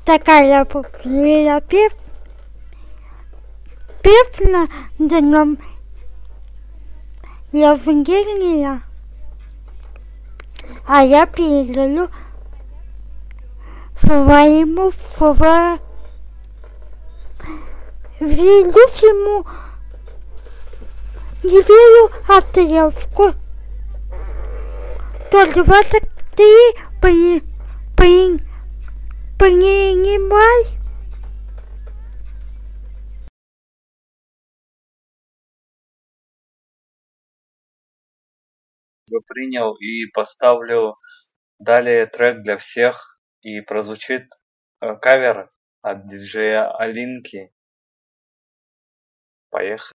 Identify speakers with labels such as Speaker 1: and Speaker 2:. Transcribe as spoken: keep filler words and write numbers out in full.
Speaker 1: такая популярная пев, певна днем Евгения, а я передаю своему фа- ведущему Юрию отрывку. То двадцать три при, при, принимай.
Speaker 2: Принял и поставлю далее трек для всех, и прозвучит э, кавер от диджея Алинки. Поехали.